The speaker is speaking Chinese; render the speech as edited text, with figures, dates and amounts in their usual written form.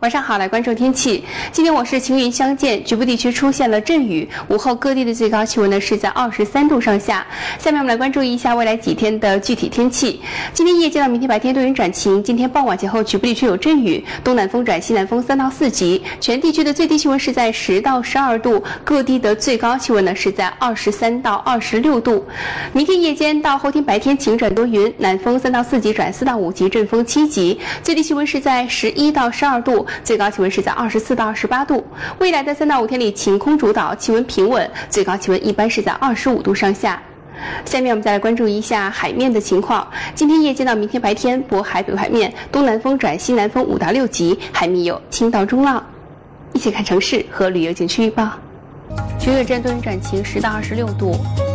晚上好，来关注天气。今天我市晴云相间，局部地区出现了阵雨，午后各地的最高气温呢是在23度上下。下面我们来关注一下未来几天的具体天气。今天夜间到明天白天多云转晴，今天傍晚前后局部地区有阵雨，东南风转西南风3到4级，全地区的最低气温是在10到12度，各地的最高气温呢是在23到26度。明天夜间到后天白天晴转多云，南风3到4级转4到5级，阵风7级，最低气温是在11到12度，最高气温是在24到28度。未来的3到5天里晴空主导，气温平稳，最高气温一般是在25度上下。下面我们再来关注一下海面的情况。今天夜间到明天白天，渤海北海面东南风转西南风5到6级，海面有轻到中浪。一起看城市和旅游景区预报。9月阵多云转晴，10到26度。